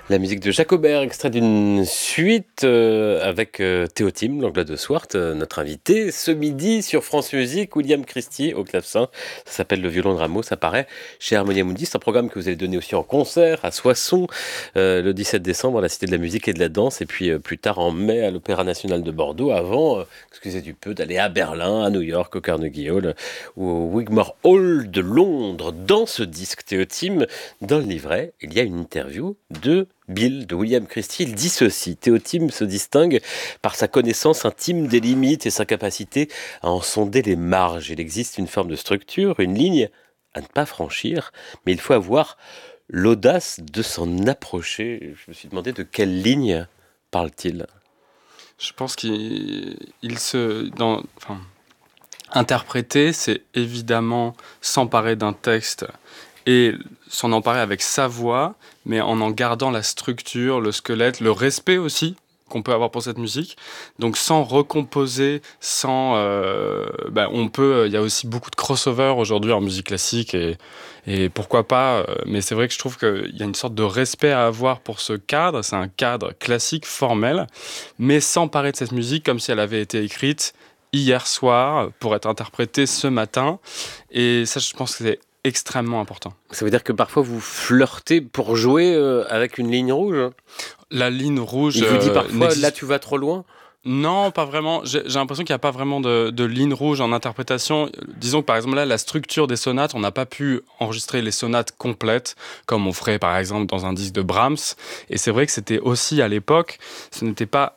La musique de Jacobert, extrait d'une suite avec Théotime, l'Anglois de Swart, notre invité, ce midi sur France Musique, William Christie au clavecin. Ça s'appelle Le violon de Rameau, ça paraît chez Harmonia Mundi. C'est un programme que vous allez donner aussi en concert à Soissons le 17 décembre à la Cité de la musique et de la danse, et puis plus tard en mai à l'Opéra national de Bordeaux, avant, excusez du peu, d'aller à Berlin, à New York, au Carnegie Hall ou au Wigmore Hall de Londres. Dans ce disque Théotime, dans le livret, il y a une interview de Bill, de William Christie. Il dit ceci: Théotime se distingue par sa connaissance intime des limites et sa capacité à en sonder les marges. Il existe une forme de structure, une ligne à ne pas franchir, mais il faut avoir l'audace de s'en approcher. Je me suis demandé de quelle ligne parle-t-il. Je pense qu'il se... interpréter, c'est évidemment s'emparer d'un texte et s'en emparer avec sa voix, mais en gardant la structure, le squelette, le respect aussi qu'on peut avoir pour cette musique. Donc sans recomposer, il y a aussi beaucoup de crossover aujourd'hui en musique classique et pourquoi pas, mais c'est vrai que je trouve qu'il y a une sorte de respect à avoir pour ce cadre. C'est un cadre classique, formel, mais s'emparer de cette musique comme si elle avait été écrite hier soir pour être interprétée ce matin. Et ça, je pense que c'est extrêmement important. Ça veut dire que parfois vous flirtez pour jouer avec une ligne rouge? La ligne rouge... Il vous dit parfois, là tu vas trop loin? Non, pas vraiment. J'ai l'impression qu'il n'y a pas vraiment de ligne rouge en interprétation. Disons que par exemple là, la structure des sonates, on n'a pas pu enregistrer les sonates complètes comme on ferait par exemple dans un disque de Brahms. Et c'est vrai que c'était aussi à l'époque, ce n'était pas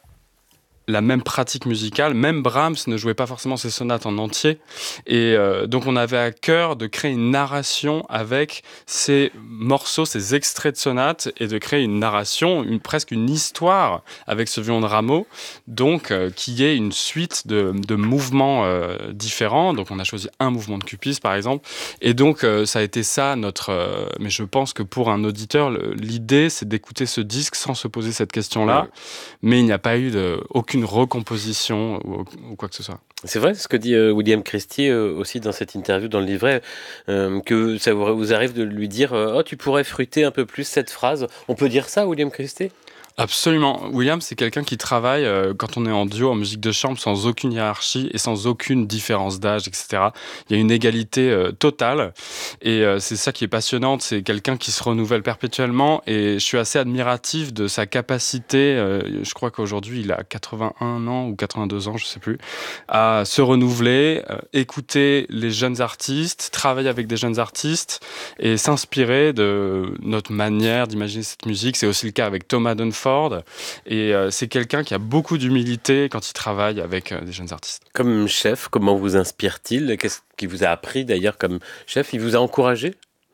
la même pratique musicale. Même Brahms ne jouait pas forcément ses sonates en entier. Et donc on avait à cœur de créer une narration avec ces morceaux, ces extraits de sonates, et de créer une narration, presque une histoire avec ce violon de Rameau, donc qui est une suite de mouvements différents. Donc on a choisi un mouvement de Cupis par exemple. Et donc ça a été ça notre... mais je pense que pour un auditeur, l'idée c'est d'écouter ce disque sans se poser cette question-là. Ouais. Mais il n'y a pas eu aucune recomposition ou quoi que ce soit. C'est vrai ce que dit William Christie aussi dans cette interview dans le livret, que ça vous arrive de lui dire oh, tu pourrais fruiter un peu plus cette phrase. On peut dire ça, William Christie? Absolument. William, c'est quelqu'un qui travaille quand on est en duo en musique de chambre sans aucune hiérarchie et sans aucune différence d'âge, etc. Il y a une égalité totale et c'est ça qui est passionnant. C'est quelqu'un qui se renouvelle perpétuellement et je suis assez admiratif de sa capacité, je crois qu'aujourd'hui il a 81 ans ou 82 ans, je sais plus, à se renouveler, écouter les jeunes artistes, travailler avec des jeunes artistes et s'inspirer de notre manière d'imaginer cette musique. C'est aussi le cas avec Thomas Dunford. Et c'est quelqu'un qui a beaucoup d'humilité quand il travaille avec des jeunes artistes. Comme chef, comment vous inspire-t-il? Qu'est-ce qu'il vous a appris d'ailleurs comme chef? Il vous a encouragé?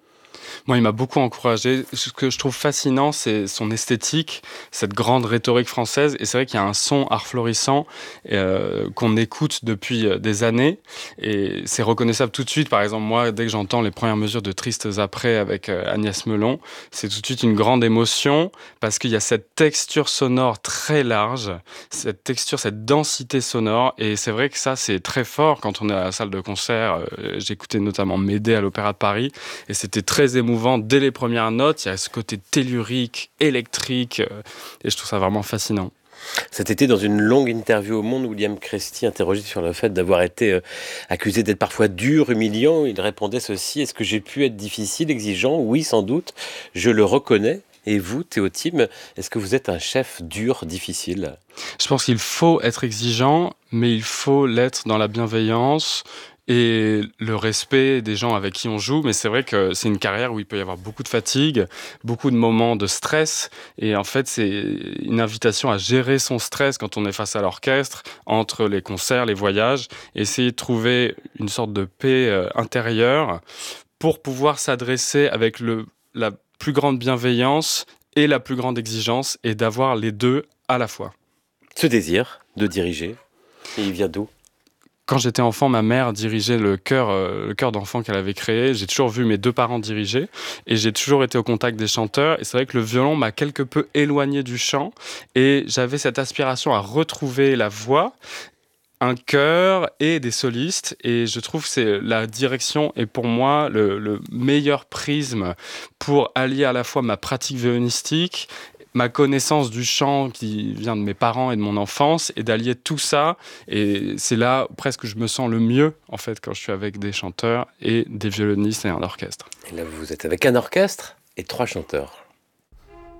Moi, il m'a beaucoup encouragé. Ce que je trouve fascinant, c'est son esthétique, cette grande rhétorique française. Et c'est vrai qu'il y a un son art florissant qu'on écoute depuis des années. Et c'est reconnaissable tout de suite. Par exemple, moi, dès que j'entends les premières mesures de Tristes après avec Agnès Melon, c'est tout de suite une grande émotion parce qu'il y a cette texture sonore très large, cette texture, cette densité sonore. Et c'est vrai que ça, c'est très fort quand on est à la salle de concert. J'écoutais notamment Médée à l'Opéra de Paris et c'était très émouvant dès les premières notes. Il y a ce côté tellurique, électrique, et je trouve ça vraiment fascinant. Cet été, dans une longue interview au Monde, William Christie, interrogé sur le fait d'avoir été accusé d'être parfois dur, humiliant, il répondait ceci: est-ce que j'ai pu être difficile, exigeant? Oui, sans doute, je le reconnais. Et vous, Théotime, est-ce que vous êtes un chef dur, difficile? Je pense qu'il faut être exigeant, mais il faut l'être dans la bienveillance et le respect des gens avec qui on joue. Mais c'est vrai que c'est une carrière où il peut y avoir beaucoup de fatigue, beaucoup de moments de stress. Et en fait, c'est une invitation à gérer son stress quand on est face à l'orchestre, entre les concerts, les voyages, essayer de trouver une sorte de paix intérieure pour pouvoir s'adresser avec la plus grande bienveillance et la plus grande exigence et d'avoir les deux à la fois. Ce désir de diriger, et il vient d'où? Quand j'étais enfant, ma mère dirigeait le chœur d'enfant qu'elle avait créé. J'ai toujours vu mes deux parents diriger et j'ai toujours été au contact des chanteurs. Et c'est vrai que le violon m'a quelque peu éloigné du chant et j'avais cette aspiration à retrouver la voix, un chœur et des solistes. Et je trouve que la direction est pour moi le meilleur prisme pour allier à la fois ma pratique violonistique ma connaissance du chant qui vient de mes parents et de mon enfance et d'allier tout ça. Et c'est là presque que je me sens le mieux, en fait, quand je suis avec des chanteurs et des violonistes et un orchestre. Et là, vous êtes avec un orchestre et 3 chanteurs.